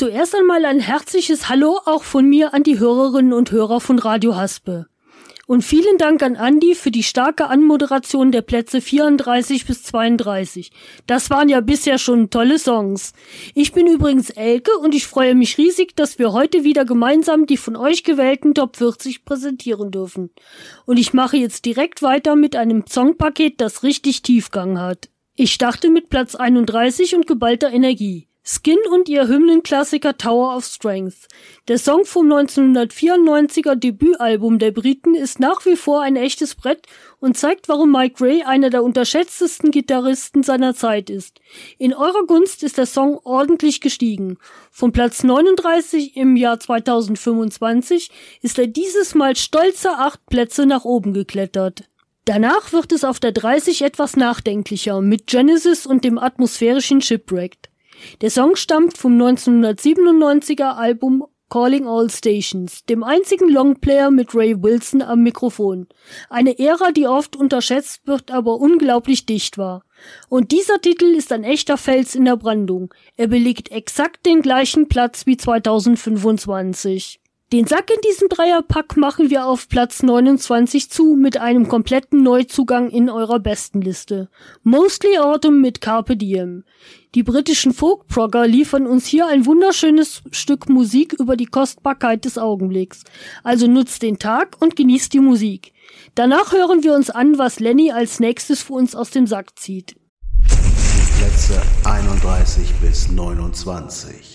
Zuerst einmal ein herzliches Hallo auch von mir an die Hörerinnen und Hörer von Radio Haspe. Und vielen Dank an Andi für die starke Anmoderation der Plätze 34 bis 32. Das waren ja bisher schon tolle Songs. Ich bin übrigens Elke und ich freue mich riesig, dass wir heute wieder gemeinsam die von euch gewählten Top 40 präsentieren dürfen. Und ich mache jetzt direkt weiter mit einem Songpaket, das richtig Tiefgang hat. Ich starte mit Platz 31 und geballter Energie. Skin und ihr Hymnenklassiker Tower of Strength. Der Song vom 1994er Debütalbum der Briten ist nach wie vor ein echtes Brett und zeigt, warum Mike Gray einer der unterschätztesten Gitarristen seiner Zeit ist. In eurer Gunst ist der Song ordentlich gestiegen. Von Platz 39 im Jahr 2025 ist er dieses Mal stolze 8 Plätze nach oben geklettert. Danach wird es auf der 30 etwas nachdenklicher mit Genesis und dem atmosphärischen Shipwrecked. Der Song stammt vom 1997er Album Calling All Stations, dem einzigen Longplayer mit Ray Wilson am Mikrofon. Eine Ära, die oft unterschätzt wird, aber unglaublich dicht war. Und dieser Titel ist ein echter Fels in der Brandung. Er belegt exakt den gleichen Platz wie 2025. Den Sack in diesem Dreierpack machen wir auf Platz 29 zu mit einem kompletten Neuzugang in eurer Bestenliste. Mostly Autumn mit Carpe Diem. Die britischen Folk-Progger liefern uns hier ein wunderschönes Stück Musik über die Kostbarkeit des Augenblicks. Also nutzt den Tag und genießt die Musik. Danach hören wir uns an, was Lenny als nächstes für uns aus dem Sack zieht. Plätze 31 bis 29.